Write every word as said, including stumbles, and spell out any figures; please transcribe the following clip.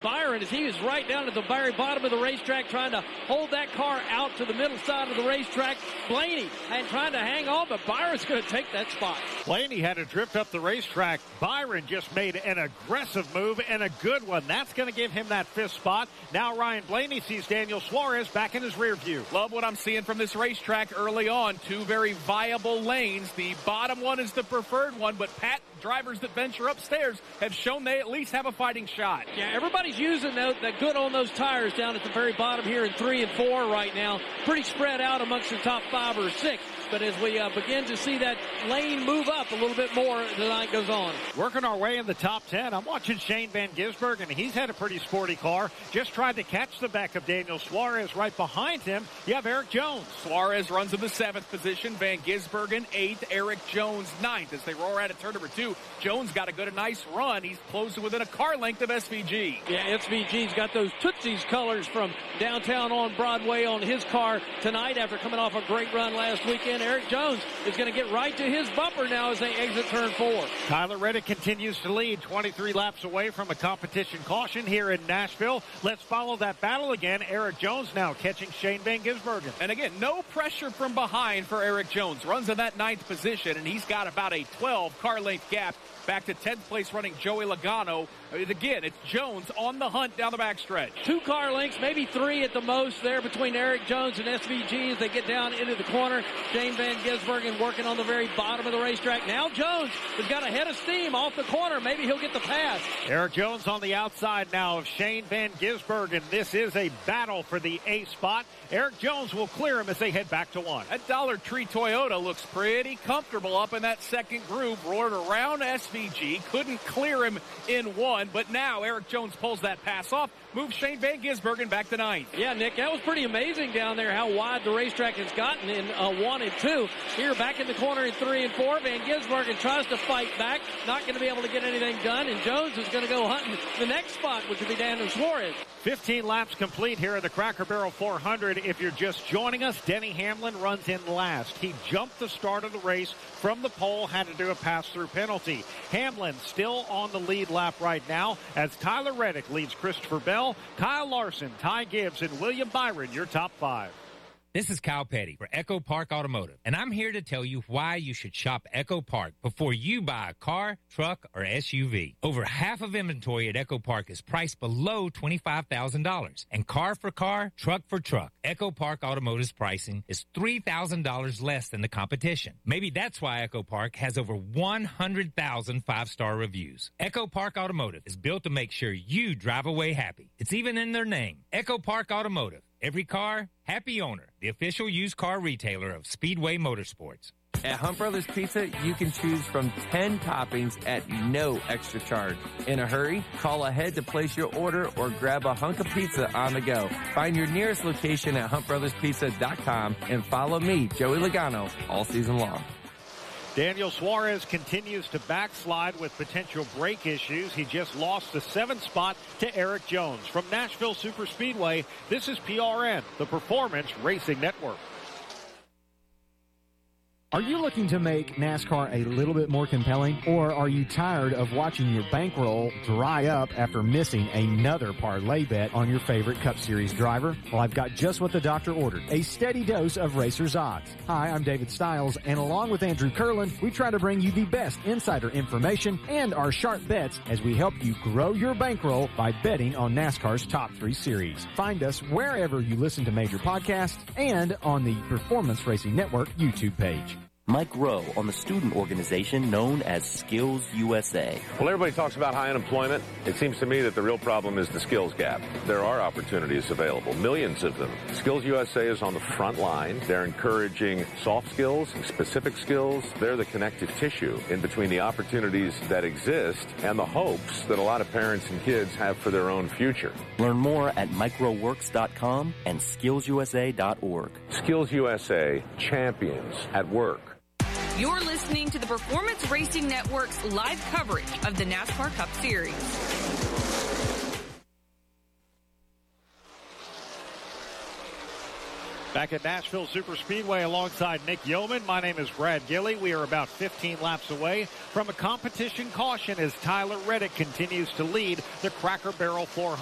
Byron as he is right down at the very bottom of the racetrack trying to hold that car out to the middle side of the racetrack. Blaney and trying to hang on, but Byron's going to take that spot. Blaney had to drift up the racetrack. Byron just made an aggressive move and a good one. That's going to give him that fifth spot. Now Ryan Blaney sees Daniel Suarez back in his rear view. Love what I'm seeing from this racetrack early on. Two very viable lanes. The bottom one is the preferred one, but Pat, drivers that venture upstairs have shown they at least have a fighting shot. Yeah, everybody's using the, the good on those tires down at the very bottom here in three and four right now. Pretty spread out amongst the top five or six. But as we uh, begin to see that lane move up a little bit more as the night goes on. Working our way in the top ten, I'm watching Shane Van Gisbergen, and he's had a pretty sporty car. Just tried to catch the back of Daniel Suarez. Right behind him, you have Eric Jones. Suarez runs in the seventh position. Van Gisbergen eighth. Eric Jones ninth. As they roar out of turn number two, Jones got a good, a nice run. He's close to within a car length of S V G. Yeah, S V G's got those Tootsie's colors from downtown on Broadway on his car tonight after coming off a great run last weekend. Eric Jones is going to get right to his bumper now as they exit turn four. Tyler Reddick continues to lead, twenty-three laps away from a competition caution here in Nashville. Let's follow that battle again. Eric Jones now catching Shane Van Gisbergen. And again, no pressure from behind for Eric Jones. Runs in that ninth position, and he's got about a twelve car length gap back to tenth place running Joey Logano. Again, it's Jones on the hunt down the backstretch. Two car lengths, maybe three at the most there between Eric Jones and S V G as they get down into the corner. Shane Van Gisbergen working on the very bottom of the racetrack. Now Jones has got a head of steam off the corner. Maybe he'll get the pass. Eric Jones on the outside now of Shane Van Gisbergen. This is a battle for the A spot. Eric Jones will clear him as they head back to one. That Dollar Tree Toyota looks pretty comfortable up in that second group. Roared around S V G. Couldn't clear him in one, but now Eric Jones pulls that pass off. Moves Shane Van Gisbergen back to ninth. Yeah, Nick, that was pretty amazing down there how wide the racetrack has gotten in uh, one and two. Here back in the corner in three and four. Van Gisbergen tries to fight back. Not going to be able to get anything done, and Jones is going to go hunting the next spot, which would be Daniel Suarez. fifteen laps complete here at the Cracker Barrel four hundred. If you're just joining us, Denny Hamlin runs in last. He jumped the start of the race from the pole, had to do a pass-through penalty. Hamlin still on the lead lap right now as Tyler Reddick leads Christopher Bell, Kyle Larson, Ty Gibbs, and William Byron, your top five. This is Kyle Petty for Echo Park Automotive, and I'm here to tell you why you should shop Echo Park before you buy a car, truck, or S U V. Over half of inventory at Echo Park is priced below twenty-five thousand dollars, and car for car, truck for truck. Echo Park Automotive's pricing is three thousand dollars less than the competition. Maybe that's why Echo Park has over one hundred thousand five-star reviews. Echo Park Automotive is built to make sure you drive away happy. It's even in their name, Echo Park Automotive. Every car, happy owner. The official used car retailer of Speedway Motorsports. At Hunt Brothers Pizza, you can choose from ten toppings at no extra charge. In a hurry, call ahead to place your order or grab a hunk of pizza on the go. Find your nearest location at hunt brothers pizza dot com and follow me, Joey Logano, all season long. Daniel Suarez continues to backslide with potential brake issues. He just lost the seventh spot to Eric Jones. From Nashville Superspeedway, this is P R N, the Performance Racing Network. Are you looking to make NASCAR a little bit more compelling, or are you tired of watching your bankroll dry up after missing another parlay bet on your favorite Cup Series driver? Well, I've got just what the doctor ordered, a steady dose of Racer's Odds. Hi, I'm David Stiles, and along with Andrew Curlin, we try to bring you the best insider information and our sharp bets as we help you grow your bankroll by betting on NASCAR's top three series. Find us wherever you listen to major podcasts and on the Performance Racing Network YouTube page. Mike Rowe on the student organization known as Skills U S A. Well, everybody talks about high unemployment. It seems to me that the real problem is the skills gap. There are opportunities available, millions of them. Skills U S A is on the front line. They're encouraging soft skills, specific skills. They're the connective tissue in between the opportunities that exist and the hopes that a lot of parents and kids have for their own future. Learn more at microworks dot com and skills u s a dot org. Skills U S A, champions at work. You're listening to the Performance Racing Network's live coverage of the NASCAR Cup Series. Back at Nashville Superspeedway alongside Nick Yeoman, my name is Brad Gilley. We are about fifteen laps away from a competition caution as Tyler Reddick continues to lead the Cracker Barrel four hundred.